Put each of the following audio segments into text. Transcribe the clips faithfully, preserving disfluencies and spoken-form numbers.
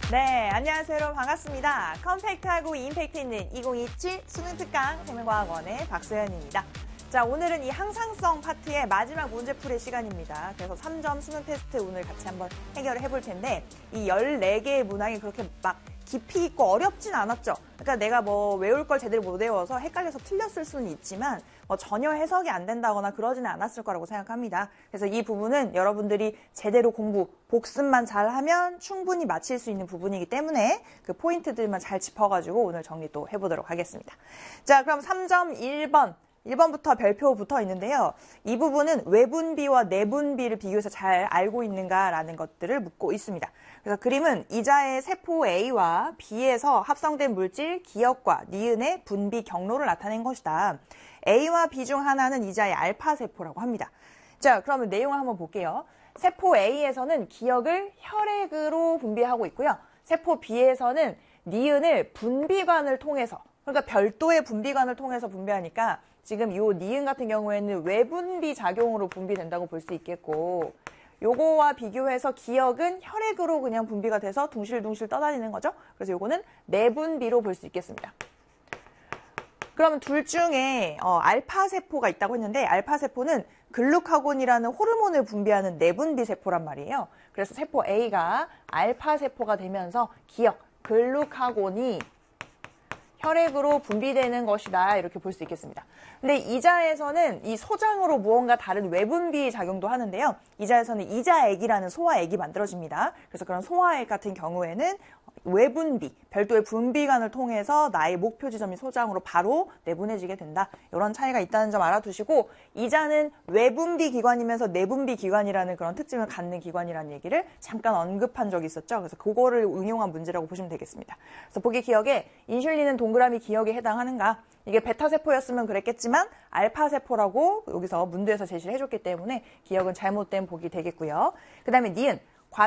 네, 안녕하세요 여러분 반갑습니다. 컴팩트하고 임팩트 있는 이천이십칠 수능특강 생명과학원의 박소연입니다. 자, 오늘은 이 항상성 파트의 마지막 문제풀이 시간입니다. 그래서 삼 점 수능 테스트 오늘 같이 한번 해결을 해볼 텐데 이 열네 개의 문항이 그렇게 막 깊이 있고 어렵진 않았죠. 그러니까 내가 뭐 외울 걸 제대로 못 외워서 헷갈려서 틀렸을 수는 있지만 뭐 전혀 해석이 안 된다거나 그러지는 않았을 거라고 생각합니다. 그래서 이 부분은 여러분들이 제대로 공부, 복습만 잘하면 충분히 맞힐 수 있는 부분이기 때문에 그 포인트들만 잘 짚어가지고 오늘 정리 또 해보도록 하겠습니다. 자, 그럼 삼 점 일 번. 일 번부터 별표 붙어 있는데요. 이 부분은 외분비와 내분비를 비교해서 잘 알고 있는가라는 것들을 묻고 있습니다. 그래서 그림은 이자의 세포 A와 B에서 합성된 물질 기역과 니은의 분비 경로를 나타낸 것이다. A와 B 중 하나는 이자의 알파 세포라고 합니다. 자, 그러면 내용을 한번 볼게요. 세포 A에서는 기역을 혈액으로 분비하고 있고요. 세포 B에서는 니은을 분비관을 통해서, 그러니까 별도의 분비관을 통해서 분비하니까 지금 이 니은 같은 경우에는 외분비 작용으로 분비된다고 볼 수 있겠고, 요거와 비교해서 기역은 혈액으로 그냥 분비가 돼서 둥실둥실 떠다니는 거죠. 그래서 요거는 내분비로 볼 수 있겠습니다. 그러면 둘 중에 어, 알파 세포가 있다고 했는데 알파 세포는 글루카곤이라는 호르몬을 분비하는 내분비 세포란 말이에요. 그래서 세포 A가 알파 세포가 되면서 기역, 글루카곤이 혈액으로 분비되는 것이다, 이렇게 볼 수 있겠습니다. 근데 이자에서는 이 소장으로 무언가 다른 외분비 작용도 하는데요. 이자에서는 이자액이라는 소화액이 만들어집니다. 그래서 그런 소화액 같은 경우에는 외분비, 별도의 분비관을 통해서 나의 목표 지점인 소장으로 바로 내보내지게 된다. 이런 차이가 있다는 점 알아두시고, 이자는 외분비 기관이면서 내분비 기관이라는 그런 특징을 갖는 기관이라는 얘기를 잠깐 언급한 적이 있었죠. 그래서 그거를 응용한 문제라고 보시면 되겠습니다. 그래서 보기 기억에 인슐린은 동그라미 기억에 해당하는가? 이게 베타세포였으면 그랬겠지만 알파세포라고 여기서 문제에서 제시를 해줬기 때문에 기억은 잘못된 보기 되겠고요. 그 다음에 니은,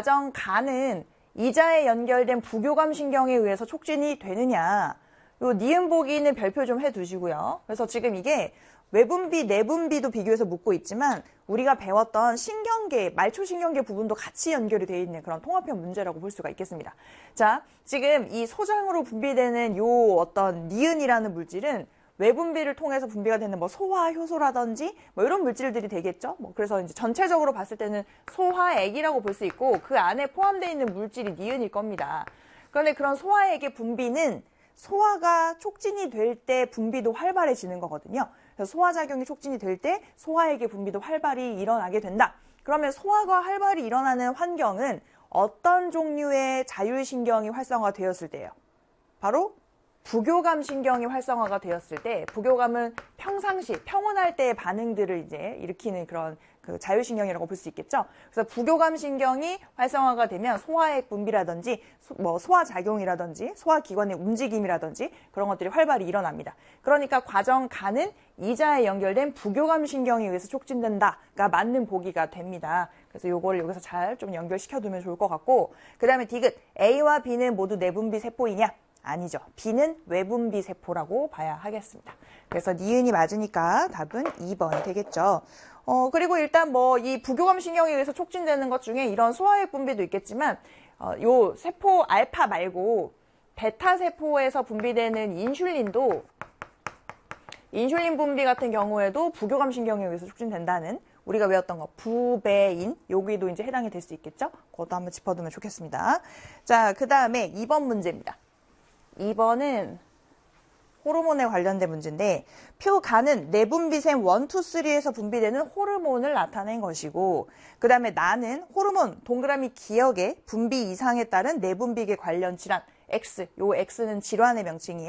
과정간은 이자에 연결된 부교감 신경에 의해서 촉진이 되느냐. 요 니은 보기는 별표 좀 해두시고요. 그래서 지금 이게 외분비, 내분비도 비교해서 묻고 있지만 우리가 배웠던 신경계, 말초신경계 부분도 같이 연결이 되어 있는 그런 통합형 문제라고 볼 수가 있겠습니다. 자, 지금 이 소장으로 분비되는 요 어떤 니은이라는 물질은 외분비를 통해서 분비가 되는 뭐 소화 효소라든지 뭐 이런 물질들이 되겠죠. 뭐 그래서 이제 전체적으로 봤을 때는 소화액이라고 볼 수 있고 그 안에 포함되어 있는 물질이 니은일 겁니다. 그런데 그런 소화액의 분비는 소화가 촉진이 될 때 분비도 활발해지는 거거든요. 그래서 소화작용이 촉진이 될 때 소화액의 분비도 활발히 일어나게 된다. 그러면 소화가 활발히 일어나는 환경은 어떤 종류의 자율신경이 활성화되었을 때예요? 바로 부교감 신경이 활성화가 되었을 때, 부교감은 평상시, 평온할 때의 반응들을 이제 일으키는 그런 그 자율신경이라고 볼 수 있겠죠. 그래서 부교감 신경이 활성화가 되면 소화액 분비라든지 소, 뭐 소화작용이라든지 소화기관의 움직임이라든지 그런 것들이 활발히 일어납니다. 그러니까 과정간은 이자에 연결된 부교감 신경에 의해서 촉진된다가 맞는 보기가 됩니다. 그래서 요걸 여기서 잘 좀 연결시켜두면 좋을 것 같고, 그 다음에 디귿, A와 B는 모두 내분비 세포이냐? 아니죠. B는 외분비 세포라고 봐야 하겠습니다. 그래서 니은이 맞으니까 답은 이 번이 되겠죠. 어, 그리고 일단 뭐 이 부교감 신경에 의해서 촉진되는 것 중에 이런 소화액 분비도 있겠지만, 어, 요 세포 알파 말고 베타 세포에서 분비되는 인슐린도, 인슐린 분비 같은 경우에도 부교감 신경에 의해서 촉진된다는, 우리가 외웠던 거 부배인, 여기도 이제 해당이 될 수 있겠죠. 그것도 한번 짚어두면 좋겠습니다. 자, 그 다음에 이 번 문제입니다. 이 번은 호르몬에 관련된 문제인데, 표가는 내분비샘 일, 이, 삼에서 분비되는 호르몬을 나타낸 것이고, 그 다음에 나는 호르몬 동그라미 기역의 분비 이상에 따른 내분비계 관련 질환, X, 요 X는 질환의 명칭이에요.